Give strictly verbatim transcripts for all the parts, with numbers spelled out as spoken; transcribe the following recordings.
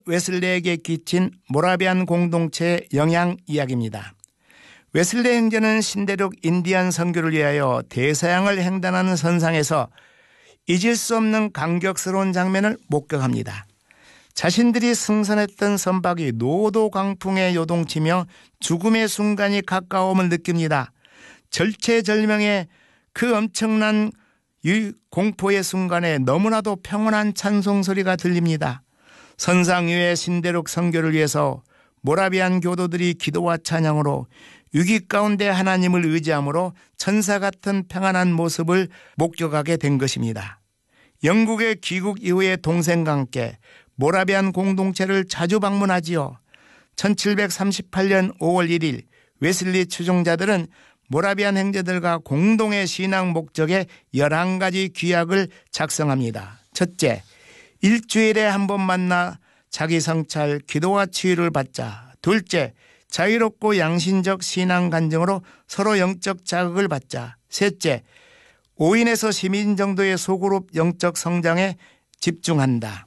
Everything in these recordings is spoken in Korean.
웨슬레에게 끼친 모라비안 공동체의 영향 이야기입니다. 웨슬레 형제는 신대륙 인디안 선교를 위하여 대서양을 횡단하는 선상에서 잊을 수 없는 감격스러운 장면을 목격합니다. 자신들이 승선했던 선박이 노도 강풍에 요동치며 죽음의 순간이 가까움을 느낍니다. 절체절명의 그 엄청난 공포의 순간에 너무나도 평온한 찬송 소리가 들립니다. 선상 위의 신대륙 선교를 위해서 모라비안 교도들이 기도와 찬양으로 위기 가운데 하나님을 의지함으로 천사 같은 평안한 모습을 목격하게 된 것입니다. 영국의 귀국 이후에 동생과 함께 모라비안 공동체를 자주 방문하지요. 천칠백삼십팔 년 오월 일일 웨슬리 추종자들은 모라비안 형제들과 공동의 신앙 목적의 열한 가지 규약을 작성합니다. 첫째, 일주일에 한 번 만나 자기 성찰, 기도와 치유를 받자. 둘째, 자유롭고 양심적 신앙 간증으로 서로 영적 자극을 받자. 셋째, 오 인에서 십 인 정도의 소그룹 영적 성장에 집중한다.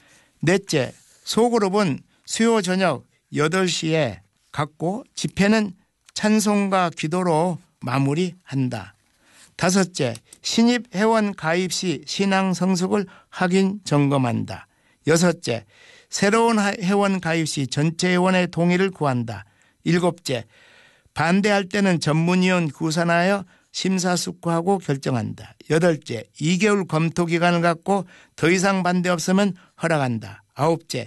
넷째, 소그룹은 수요 저녁 여덟 시에 갖고 집회는 찬송과 기도로 마무리한다. 다섯째, 신입 회원 가입 시 신앙 성숙을 확인 점검한다. 여섯째, 새로운 회원 가입 시 전체 회원의 동의를 구한다. 일곱째, 반대할 때는 전문위원 구산하여 심사숙고하고 결정한다. 여덟째, 이 개월 검토 기간을 갖고 더 이상 반대 없으면 허락한다. 아홉째,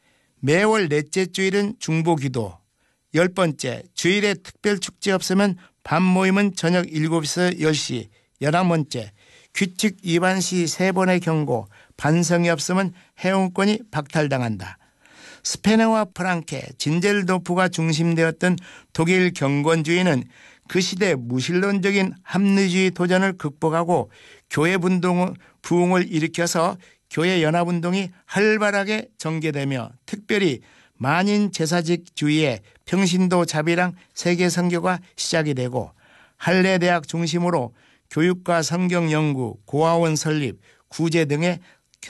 매월 넷째 주일은 중보기도. 열 번째, 주일에 특별 축제 없으면 밤 모임은 저녁 일곱 시에서 열 시. 열한 번째, 규칙 위반 시 세 번의 경고, 반성이 없으면 회원권이 박탈당한다. 스페너와 프랑케, 진젤도프가 중심되었던 독일 경건주의는 그 시대 무신론적인 합리주의 도전을 극복하고 교회 분동, 부흥을 일으켜서 교회 연합운동이 활발하게 전개되며 특별히 만인 제사직주의의 평신도 자비랑 세계 선교가 시작이 되고 할례 대학 중심으로 교육과 성경 연구, 고아원 설립, 구제 등의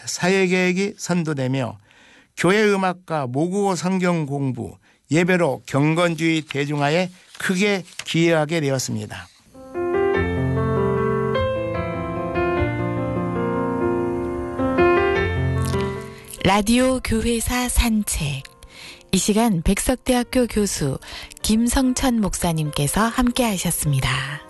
사회계획이 선도되며 교회 음악과 모국어 성경 공부, 예배로 경건주의 대중화에 크게 기여하게 되었습니다. 라디오 교회사 산책. 이 시간 백석대학교 교수 김성천 목사님께서 함께 하셨습니다.